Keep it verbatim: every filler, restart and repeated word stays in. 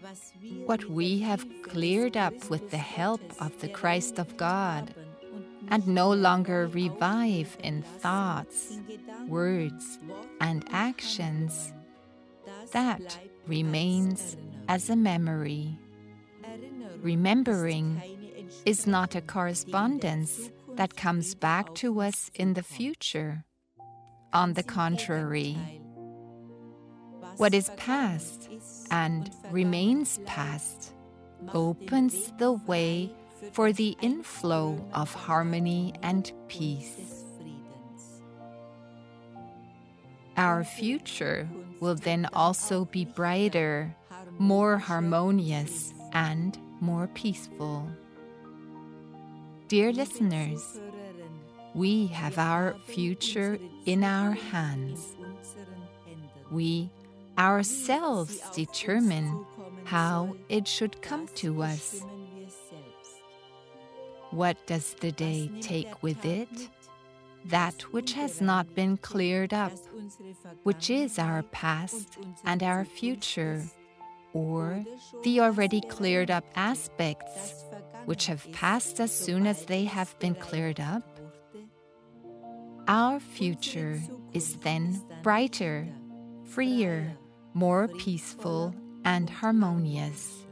what we have cleared up with the help of the Christ of God, and no longer revive in thoughts, words, and actions, that remains as a memory. Remembering is not a correspondence that comes back to us in the future. On the contrary, what is past and remains past opens the way for the inflow of harmony and peace. Our future will then also be brighter, more harmonious, and more peaceful. Dear listeners, we have our future in our hands. We ourselves determine how it should come to us. What does the day take with it? That which has not been cleared up, which is our past and our future, or the already cleared up aspects, which have passed as soon as they have been cleared up? Our future is then brighter, freer, more peaceful, and harmonious.